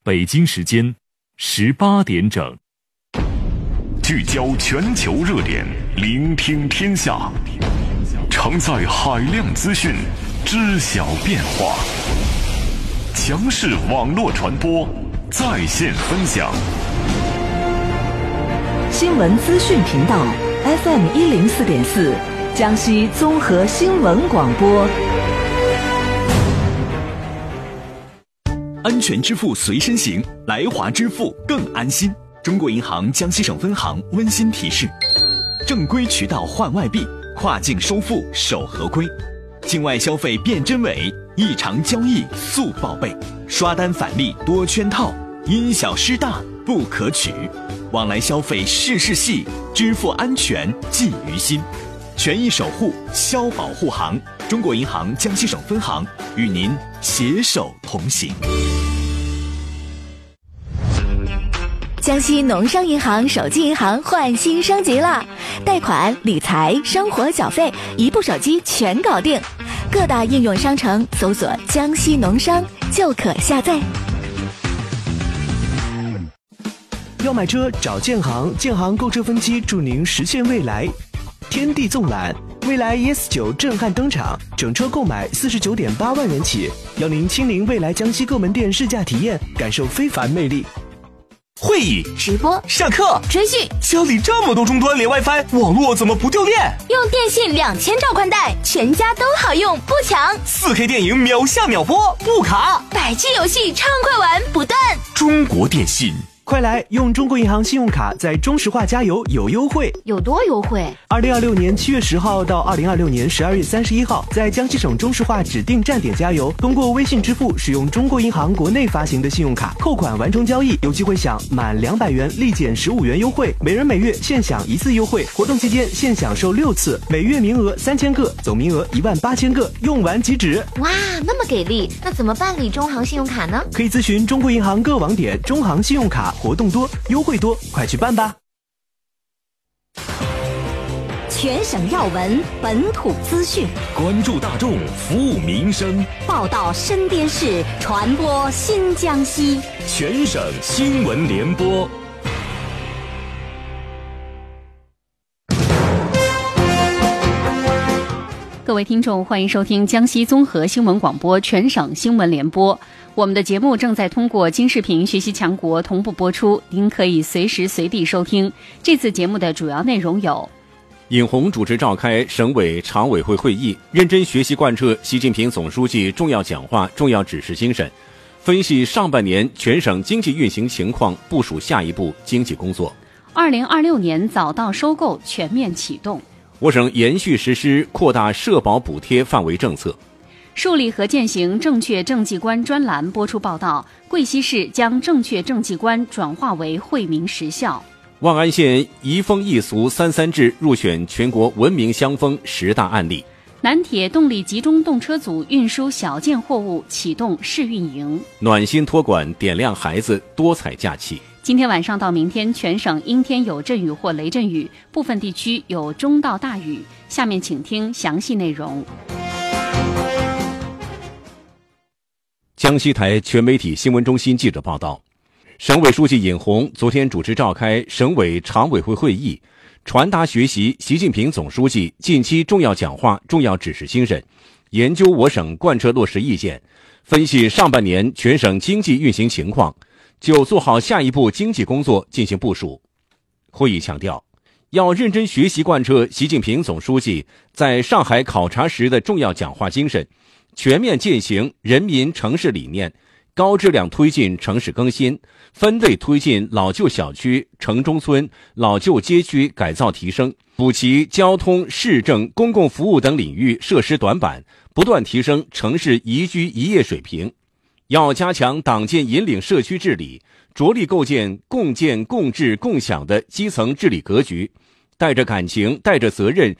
北京时间18点整。 聚焦全球热点，聆听天下，承载海量资讯，知晓变化。强势网络传播，在线分享。 新闻资讯频道 FM104.4，江西综合新闻广播。 安全支付随身行，来华支付更安心。中国银行江西省分行温馨提示：正规渠道换外币，跨境收付守合规；境外消费辨真伪，异常交易速报备；刷单返利多圈套，因小失大不可取。往来消费事事细，支付安全记于心。权益守护，消保护行。中国银行江西省分行与您携手同行。 江西农商银行手机银行换新升级了，贷款、理财、生活缴费，一部手机全搞定。各大应用商城搜索“江西农商”就可下载。 要买车找建行，建行购车分期助您实现未来。天地纵览，蔚来 ES9 震撼登场，整车购买49.8万元起，邀您亲临蔚来江西各门店试驾体验，感受非凡魅力。 会议、 直播、 上课、 追剧， 家里这么多终端连 WiFi， 网络怎么不掉电？ 用电信2000兆宽带，全家都好用，不抢。 4K 电影秒下秒播，不卡。 100G 游戏畅快玩不断。 中国电信。 快来用中国银行信用卡在中石化加油有优惠。 有多优惠 ？2026年7月10号到2026年12月31号，在江西省中石化指定站点加油，通过微信支付使用中国银行国内发行的信用卡扣款完成交易，有机会享满200元立减15元优惠，每人每月限享1次优惠。活动期间限享受6次，每月名额3000个，总名额18000个，用完即止。 哇，那么给力！那怎么办理中行信用卡呢？ 可以咨询中国银行各网点，中行信用卡活动多，优惠多，快去办吧！ 全省要闻，本土资讯， 关注大众，服务民生， 报道身边事，传播新江西。 全省新闻联播。 各位听众，欢迎收听江西综合新闻广播全省新闻联播。我们的节目正在通过金视频学习强国同步播出，您可以随时随地收听。这次节目的主要内容有： 尹红主持召开省委常委会会议，认真学习贯彻习近平总书记重要讲话、重要指示精神，分析上半年全省经济运行情况，部署下一步经济工作。 2026年早稻收购全面启动。 我省延续实施扩大社保补贴范围政策。 树立和践行正确政绩观专栏播出报道，贵溪市将正确政绩观转化为惠民实效。 望安县移风易俗33制入选全国文明乡风10大案例。 南铁动力集中动车组运输小件货物启动试运营。 暖心托管点亮孩子多彩假期。 今天晚上到明天，全省阴天有阵雨或雷阵雨，部分地区有中到大雨。下面请听详细内容。 江西台全媒体新闻中心记者报道，省委书记尹红昨天主持召开省委常委会会议，传达学习习近平总书记近期重要讲话、重要指示精神，研究我省贯彻落实意见，分析上半年全省经济运行情况，就做好下一步经济工作进行部署。会议强调，要认真学习贯彻习近平总书记在上海考察时的重要讲话精神，全面践行人民城市理念，高质量推进城市更新，分类推进老旧小区、城中村、老旧街区改造提升，补齐交通、市政、公共服务等领域设施短板，不断提升城市宜居宜业水平。要加强党建引领社区治理，着力构建共建共治共享的基层治理格局，带着感情、带着责任，